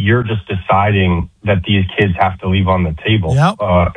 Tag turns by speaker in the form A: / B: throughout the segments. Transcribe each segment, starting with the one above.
A: you're just deciding that these kids have to leave on the table.
B: Yep.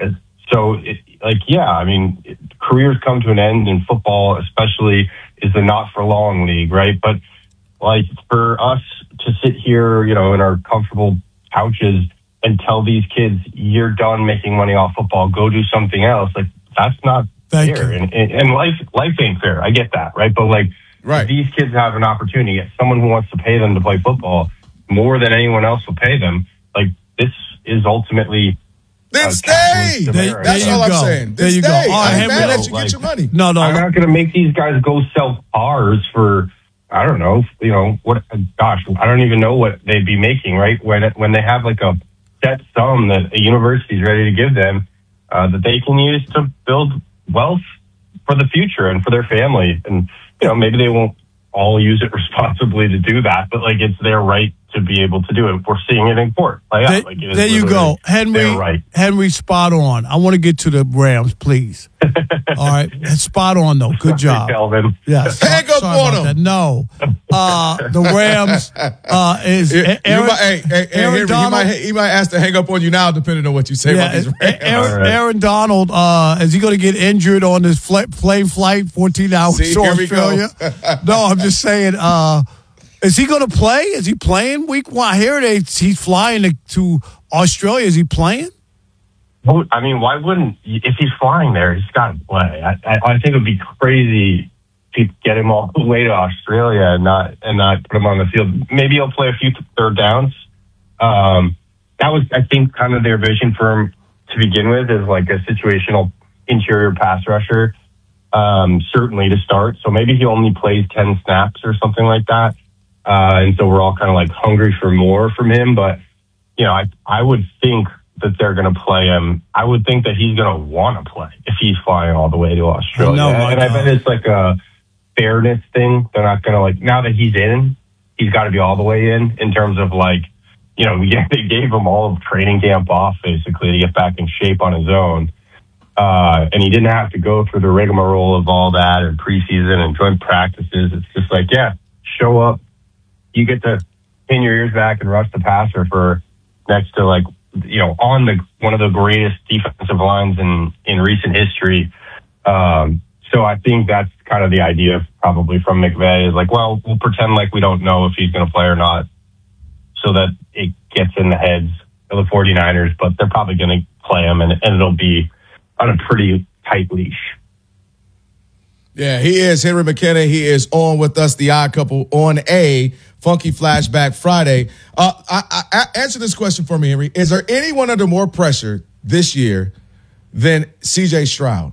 A: Careers come to an end in football, especially is the not for long league, right? But like for us to sit here, in our comfortable couches and tell these kids you're done making money off football, go do something else. Like that's not fair. And life ain't fair. I get that, right? But if these kids have an opportunity, if someone who wants to pay them to play football more than anyone else will pay them, like this is ultimately.
C: Then stay. That's all I'm saying.
B: There you go.
C: I'm mad that you get your money.
B: No.
A: I'm not going to make these guys go sell cars for, I don't know, what, gosh, I don't even know what they'd be making, right? When they have like a set sum that a university is ready to give them, that they can use to build wealth for the future and for their family. And, maybe they won't all use it responsibly to do that, but like it's their right to be able to do it. We're seeing it in court.
B: There you go. Henry, spot on. I want to get to the Rams, please. All right. Spot on, though. Good job. Yes.
C: Hang up on them.
B: No. The Rams is Aaron,
C: Henry,
B: Donald.
C: he might ask to hang up on you now, depending on what you say about these Rams.
B: Aaron Donald, is he going to get injured on this plane flight, 14 hours to Australia? No, I'm just saying, is he going to play? Is he playing week one? I hear he's flying to Australia. Is he playing?
A: I mean, why wouldn't, if he's flying there, he's got to play. I think it would be crazy to get him all the way to Australia and not put him on the field. Maybe he'll play a few third downs. That was, I think, kind of their vision for him to begin with, is like a situational interior pass rusher, certainly to start. So maybe he only plays 10 snaps or something like that. And so we're all kind of like hungry for more from him. But, I would think that they're going to play him. I would think that he's going to want to play if he's flying all the way to Australia. I bet it's like a fairness thing. They're not going to now that he's in, he's got to be all the way in terms of they gave him all of training camp off basically to get back in shape on his own. And he didn't have to go through the rigmarole of all that and preseason and joint practices. It's just show up. You get to pin your ears back and rush the passer for next to on one of the greatest defensive lines in recent history. So I think that's kind of the idea probably from McVay is we'll pretend like we don't know if he's going to play or not, so that it gets in the heads of the 49ers, but they're probably going to play him and it'll be on a pretty tight leash.
C: Yeah, he is Henry McKenna. He is on with us, the Odd Couple, on a Funky Flashback Friday. I answer this question for me, Henry. Is there anyone under more pressure this year than C.J. Stroud?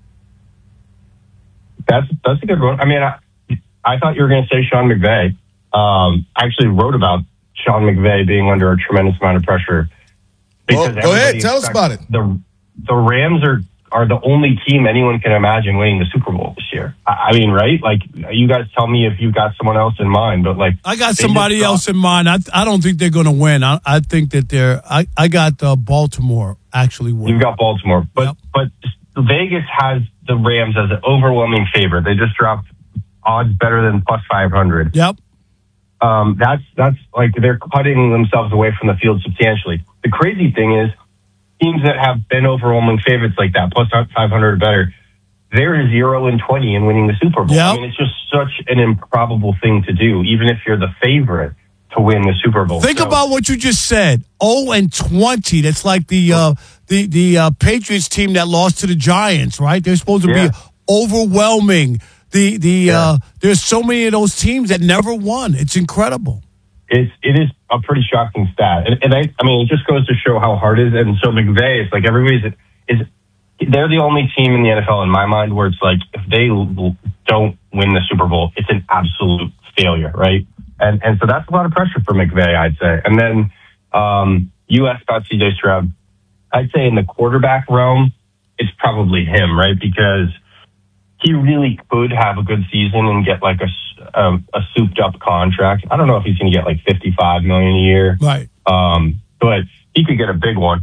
A: That's a good one. I mean, I thought you were going to say Sean McVay. I actually wrote about Sean McVay being under a tremendous amount of pressure.
C: Well, go ahead. Tell us about it.
A: The Rams are the only team anyone can imagine winning the Super Bowl this year. I mean, right? You guys tell me if you've got someone else in mind, but
B: I got somebody else in mind. I don't think they're going to win. I think that I got Baltimore actually winning.
A: You've got Baltimore, but Vegas has the Rams as an overwhelming favorite. They just dropped odds better than plus 500.
B: Yep.
A: That's they're cutting themselves away from the field substantially. The crazy thing is, teams that have been overwhelming favorites like that, plus 500 or better, they're 0-20 in winning the Super Bowl.
B: Yep.
A: I mean, it's just such an improbable thing to do, even if you're the favorite to win the Super Bowl.
B: Think about what you just said. 0-20. That's like the Patriots team that lost to the Giants, right? They're supposed to be overwhelming. There's so many of those teams that never won. It's incredible.
A: It is a pretty shocking stat. And I mean, it just goes to show how hard it is. And so McVay, it's they're the only team in the NFL in my mind where it's if they don't win the Super Bowl, it's an absolute failure, right? And so that's a lot of pressure for McVay, I'd say. And then you asked about C.J. Stroud. I'd say in the quarterback realm, it's probably him, right? Because he really could have a good season and get a souped up contract. I don't know if he's going to get $55 million a year,
B: right?
A: But he could get a big one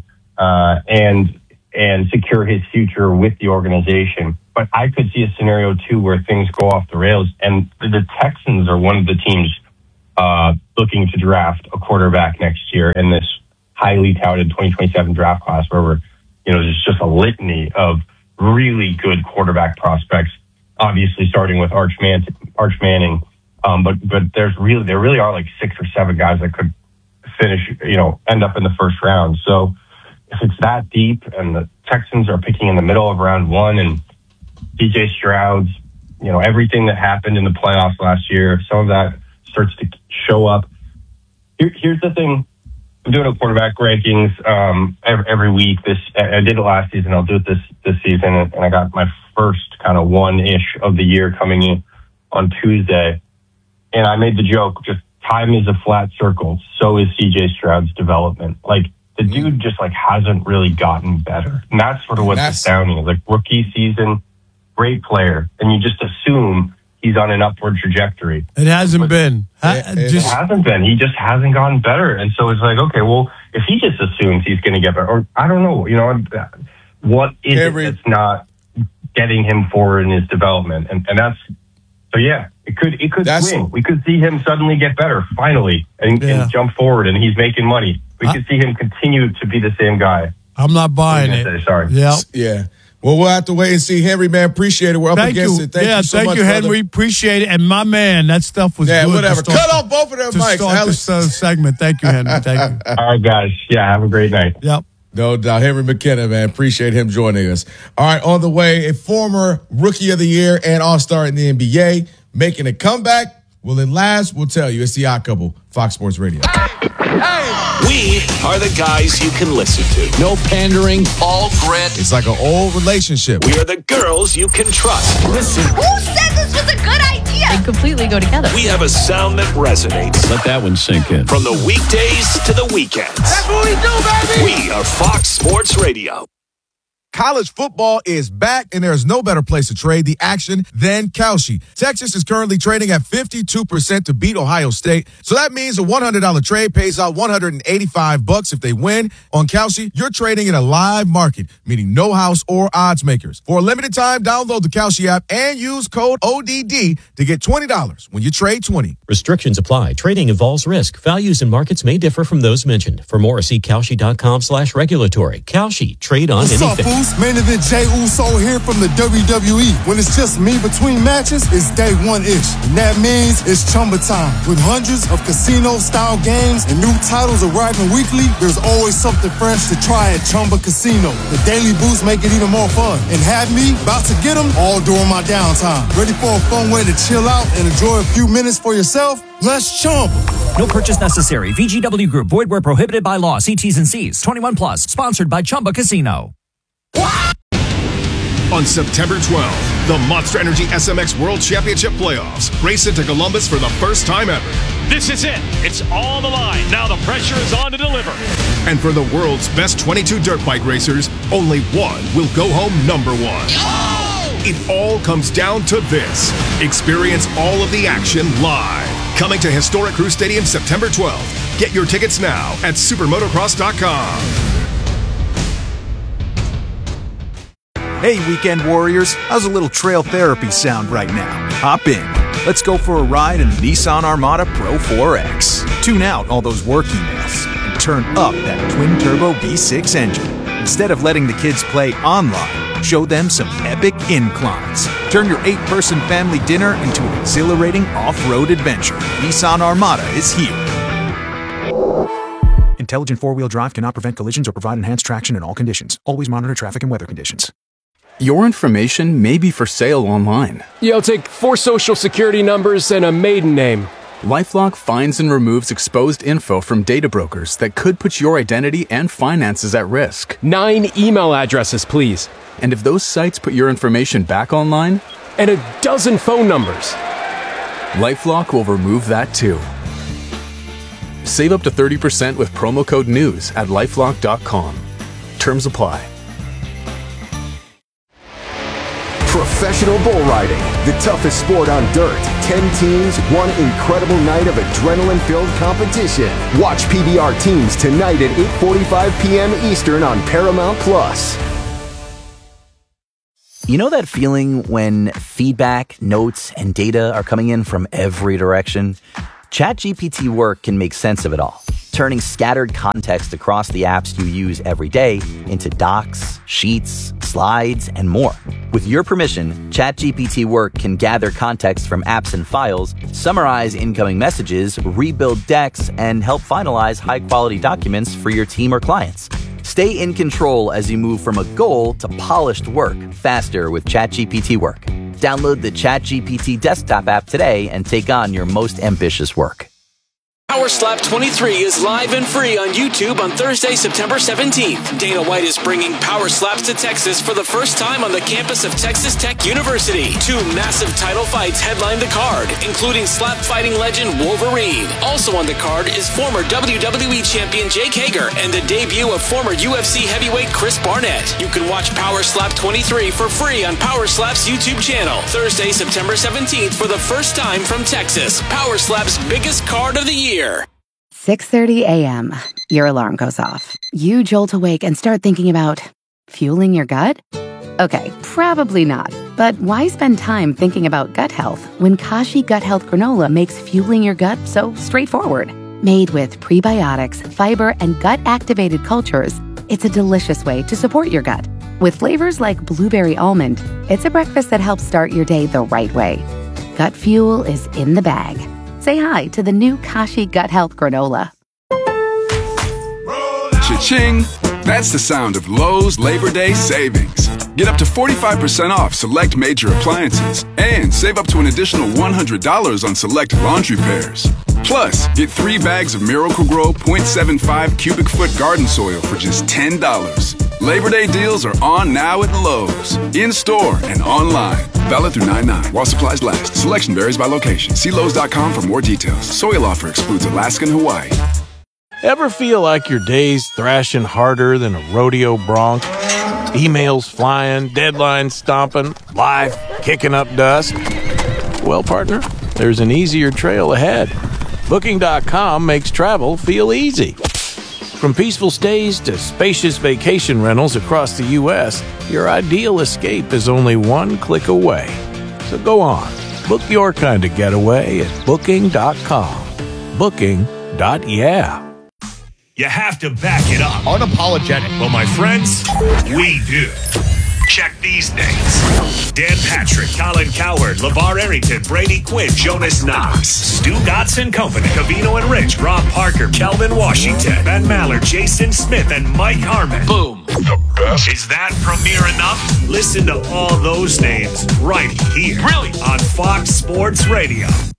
A: and secure his future with the organization. But I could see a scenario too where things go off the rails, and the Texans are one of the teams looking to draft a quarterback next year in this highly touted 2027 draft class where we're, there's just a litany of really good quarterback prospects, obviously starting with Arch Manning. But there really are like 6 or 7 guys that could finish, end up in the first round. So if it's that deep and the Texans are picking in the middle of round 1 and DJ Stroud's, everything that happened in the playoffs last year, some of that starts to show up. Here's the thing. I'm doing a quarterback rankings every week. I did it last season. I'll do it this season. And I got my first kind of 1-ish of the year coming in on Tuesday. And I made the joke, just time is a flat circle. So is CJ Stroud's development. Like, the dude just hasn't really gotten better. And that's sort of what's astounding. Like, rookie season, great player. And you just assume he's on an upward trajectory.
B: It hasn't been.
A: It hasn't been. He just hasn't gotten better. And so it's like, okay, well, if he just assumes he's going to get better, or I don't know, what is it that's not getting him forward in his development? And that's, so yeah, it could swing. We could see him suddenly get better, finally, and jump forward, and he's making money. We could see him continue to be the same guy.
B: I'm not buying it.
A: Sorry.
B: Yep.
C: Yeah. Well, we'll have to wait and see. Henry, man, appreciate it. We're up against it. Thank you so much,
B: Henry.
C: brother.
B: Appreciate it. And my man, that stuff was good.
C: Whatever. Cut off both of their mics.
B: Start this segment. Thank you, Henry. Thank you.
A: All right, guys. Yeah, have a great night.
B: Yep.
C: No doubt. Henry McKenna, man. Appreciate him joining us. All right, on the way, a former Rookie of the Year and All-Star in the NBA making a comeback. Will it last? We'll tell you. It's the Odd Couple, Fox Sports Radio.
D: We are the guys you can listen to. No pandering, all grit.
C: It's like an old relationship.
D: We are the girls you can trust. Listen.
E: Who said this was a good idea?
F: They completely go together.
D: We have a sound that resonates.
G: Let that one sink in.
D: From the weekdays to the weekends.
C: That's what we do, baby.
D: We are Fox Sports Radio.
C: College football is back, and there's no better place to trade the action than Kalshi. Texas is currently trading at 52% to beat Ohio State. So that means a $100 trade pays out $185 if they win. On Kalshi, you're trading in a live market, meaning no house or odds makers. For a limited time, download the Kalshi app and use code ODD to get $20 when you trade 20.
H: Restrictions apply. Trading involves risk. Values and markets may differ from those mentioned. For more, see Kalshi.com/regulatory. Kalshi. Trade on anything.
I: Main event Jey Uso here from the WWE. When it's just me between matches, it's day 1-ish. And that means it's Chumba time. With hundreds of casino-style games and new titles arriving weekly, there's always something fresh to try at Chumba Casino. The daily boosts make it even more fun. And have me about to get them all during my downtime. Ready for a fun way to chill out and enjoy a few minutes for yourself? Let's Chumba.
J: No purchase necessary. VGW Group. Void where prohibited by law. See T's and C's. 21 plus. Sponsored by Chumba Casino.
K: On September 12th, the Monster Energy SMX World Championship Playoffs race into Columbus for the first time ever.
L: This is it. It's all the line. Now the pressure is on to deliver.
K: And for the world's best 22 dirt bike racers, only one will go home number one.
L: Oh!
K: It all comes down to this. Experience all of the action live. Coming to Historic Crew Stadium September 12th. Get your tickets now at supermotocross.com.
M: Hey, Weekend Warriors, how's a little trail therapy sound right now? Hop in. Let's go for a ride in the Nissan Armada Pro 4X. Tune out all those work emails and turn up that twin-turbo V6 engine. Instead of letting the kids play online, show them some epic inclines. Turn your 8-person family dinner into an exhilarating off-road adventure. Nissan Armada is here. Intelligent four-wheel drive cannot prevent collisions or provide enhanced traction in all conditions. Always monitor traffic and weather conditions.
N: Your information may be for sale online.
O: Yo, take 4 social security numbers and a maiden name.
N: LifeLock finds and removes exposed info from data brokers that could put your identity and finances at risk.
O: 9 email addresses, please.
N: And if those sites put your information back online?
O: And a dozen phone numbers.
N: LifeLock will remove that too. Save up to 30% with promo code NEWS at LifeLock.com. Terms apply.
P: Professional bull riding, the toughest sport on dirt. 10 teams, one incredible night of adrenaline-filled competition. Watch PBR Teams tonight at 8:45 p.m. Eastern on Paramount+.
Q: You know that feeling when feedback, notes, and data are coming in from every direction?
F: ChatGPT Work can make sense of it all, turning scattered context across the apps you use every day into docs, sheets, slides, and more. With your permission, ChatGPT Work can gather context from apps and files, summarize incoming messages, rebuild decks, and help finalize high-quality documents for your team or clients. Stay in control as you move from a goal to polished work faster with ChatGPT Work. Download the ChatGPT desktop app today and take on your most ambitious work.
D: Power Slap 23 is live and free on YouTube on Thursday, September 17th. Dana White is bringing Power Slaps to Texas for the first time on the campus of Texas Tech University. 2 massive title fights headline the card, including slap fighting legend Wolverine. Also on the card is former WWE champion Jake Hager and the debut of former UFC heavyweight Chris Barnett. You can watch Power Slap 23 for free on Power Slap's YouTube channel. Thursday, September 17th for the first time from Texas. Power Slap's biggest card of the year.
G: 6:30 a.m. Your alarm goes off. You jolt awake and start thinking about fueling your gut? Okay, probably not. But why spend time thinking about gut health when Kashi Gut Health Granola makes fueling your gut so straightforward? Made with prebiotics, fiber, and gut-activated cultures, it's a delicious way to support your gut. With flavors like blueberry almond, it's a breakfast that helps start your day the right way. Gut fuel is in the bag. Say hi to the new Kashi Gut Health Granola.
Q: Cha-ching! That's the sound of Lowe's Labor Day savings. Get up to 45% off select major appliances and save up to an additional $100 on select laundry pairs. Plus, get 3 bags of Miracle-Gro 0.75 cubic foot garden soil for just $10. Labor Day deals are on now at Lowe's. In-store and online. Valid through 9/9 while supplies last. Selection varies by location. See Lowe's.com for more details. Soil offer excludes Alaska and Hawaii.
R: Ever feel like your day's thrashing harder than a rodeo bronc? Emails flying, deadlines stomping, life kicking up dust? Well, partner, there's an easier trail ahead. Booking.com makes travel feel easy. From peaceful stays to spacious vacation rentals across the U.S., your ideal escape is only one click away. So go on, book your kind of getaway at Booking.com. Booking.yeah.
L: You have to back it up.
S: Unapologetic.
L: Well, my friends, we do. Check these names: Dan Patrick, Colin Cowherd, LeVar Arrington, Brady Quinn, Jonas Knox, Stu Dotson Company, Cavino and Rich, Rob Parker, Kelvin Washington, Ben Maller, Jason Smith, and Mike Harmon. Boom. The best. Is that premiere enough? Listen to all those names right here. Really? On Fox Sports Radio.